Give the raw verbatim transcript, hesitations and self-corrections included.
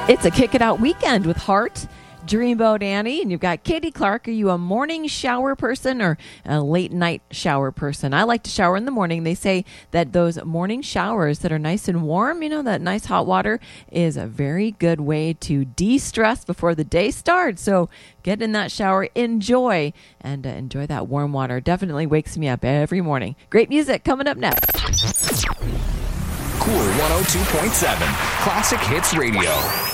It's a Kick It Out weekend with Heart, Dreamboat Annie, and you've got Katie Clark. Are you a morning shower person or a late night shower person? I like to shower in the morning. They say that those morning showers that are nice and warm, you know, that nice hot water is a very good way to de-stress before the day starts. So get in that shower, enjoy, and uh, enjoy that warm water. Definitely wakes me up every morning. Great music coming up next. Cool one oh two point seven, Classic Hits Radio.